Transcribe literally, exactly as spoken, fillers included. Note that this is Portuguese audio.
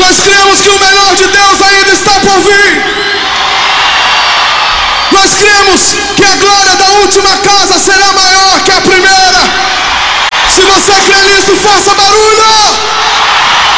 Nós cremos que o melhor de Deus ainda está por vir. Nós cremos que a glória da última casa será maior que a primeira. Se você crê nisso, faça barulho.